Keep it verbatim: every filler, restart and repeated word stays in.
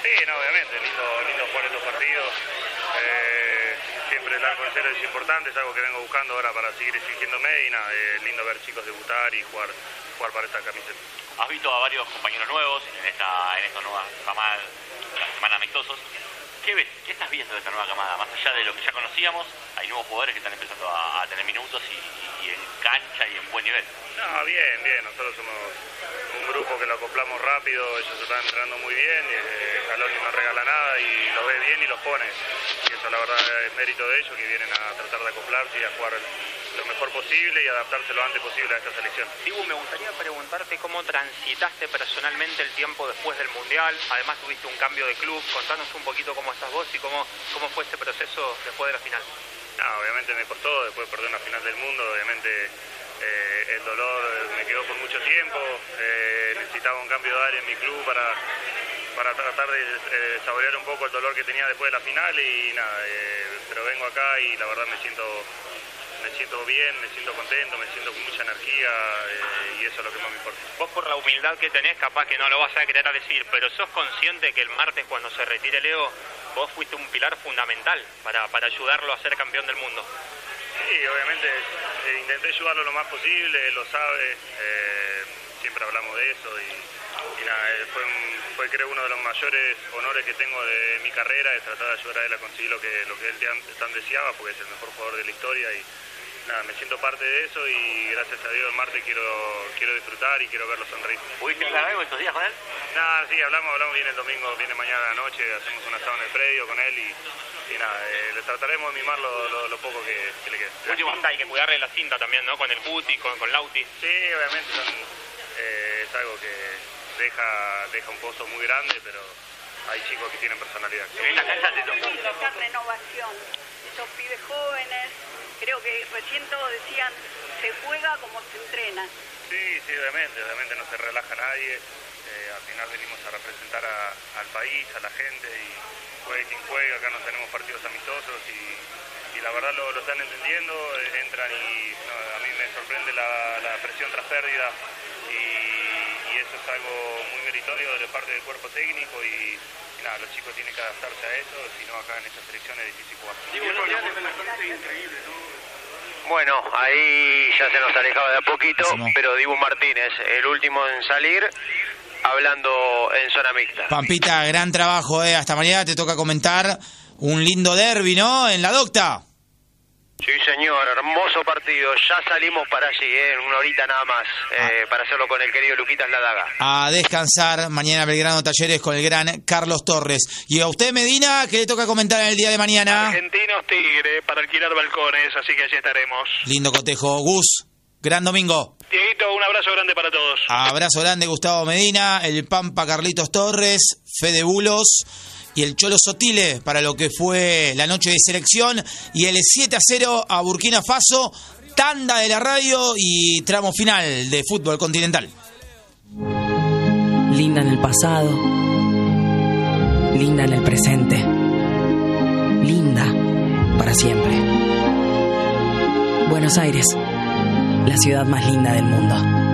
Sí, no, obviamente, lindo, lindo jugar estos partidos. Eh, siempre el arco en cero es importante, es algo que vengo buscando ahora para seguir exigiéndome y nada, es lindo ver chicos debutar y jugar, jugar para esta camiseta. Has visto a varios compañeros nuevos en esta, en esta nueva camada, la semana amistosos. ¿Qué ves? ¿Qué estás viendo de esta nueva camada? Más allá de lo que ya conocíamos, hay nuevos jugadores que están empezando a, a tener minutos y, y en cancha y en buen nivel. No, bien, bien. Nosotros somos un grupo que lo acoplamos rápido, ellos están entrenando muy bien, eh, Scaloni no regala nada y lo ve bien y los pone. Y eso la verdad es mérito de ellos, que vienen a tratar de acoplarse y a jugar lo mejor posible y adaptarse lo antes posible a esta selección. Dibu, me gustaría preguntarte cómo transitaste personalmente el tiempo después del Mundial. Además tuviste un cambio de club. Contanos un poquito cómo estás vos y cómo, cómo fue ese proceso después de la final. No, obviamente me costó, después de perder una final del mundo, obviamente eh, el dolor me quedó por mucho tiempo. Eh, necesitaba un cambio de área en mi club para, para tratar de eh, saborear un poco el dolor que tenía después de la final y nada, eh, pero vengo acá y la verdad me siento... Me siento bien, me siento contento, me siento con mucha energía eh, y eso es lo que más me importa. Vos por la humildad que tenés, capaz que no lo vas a querer decir, pero sos consciente que el martes cuando se retire Leo, vos fuiste un pilar fundamental para, para ayudarlo a ser campeón del mundo. Sí, obviamente eh, intenté ayudarlo lo más posible, él lo sabe, eh, siempre hablamos de eso y, y nada, eh, fue, un, fue creo uno de los mayores honores que tengo de mi carrera, es tratar de ayudar a él a conseguir lo que, lo que él tan, tan deseaba, porque es el mejor jugador de la historia y nada, me siento parte de eso y gracias a Dios el martes quiero quiero disfrutar y quiero verlo sonreír. ¿Pudiste hablar algo estos días con él? Nada, sí, hablamos, hablamos bien el domingo, viene mañana a la noche, hacemos un asado en el predio con él y, y nada, eh, le trataremos de mimar lo, lo, lo poco que, que le quede. Última, hay que cuidarle la cinta también, ¿no? Con el Guti, con, con Lauti. Sí, obviamente son, eh, es algo que deja, deja un pozo muy grande, pero hay chicos que tienen personalidad. En la cancha te tocó. Esa renovación, esos pibes jóvenes. Creo que recién todos decían, se juega como se entrena. Sí, sí, obviamente, obviamente no se relaja nadie. Eh, al final venimos a representar a, al país, a la gente, y juegue quien juegue, acá no tenemos partidos amistosos y, y la verdad lo, lo están entendiendo, eh, entran y no, a mí me sorprende la, la presión tras pérdida y, y eso es algo muy meritorio de parte del cuerpo técnico y, y nada, los chicos tienen que adaptarse a eso, si no acá en esta selección es difícil jugar. Bueno, ahí ya se nos alejaba de a poquito, pero Dibu Martínez, el último en salir, hablando en zona mixta. Pampita, gran trabajo, eh. Hasta mañana te toca comentar un lindo derbi, ¿no? En la Docta. Sí, señor, hermoso partido. Ya salimos para allí, ¿eh? En una horita nada más, ah. eh, para hacerlo con el querido Luquitas Ladaga. A descansar, mañana Belgrano Talleres con el gran Carlos Torres. Y a usted, Medina, ¿qué le toca comentar en el día de mañana? Argentinos Tigre, para alquilar balcones, así que allí estaremos. Lindo cotejo. Gus, gran domingo. Dieguito, un abrazo grande para todos. Abrazo grande, Gustavo Medina, el Pampa Carlitos Torres, Fede Bulos y el Cholo Sotile para lo que fue la noche de selección y el siete a cero a Burkina Faso, tanda de la radio y tramo final de fútbol continental. Linda en el pasado, linda en el presente, linda para siempre. Buenos Aires, la ciudad más linda del mundo.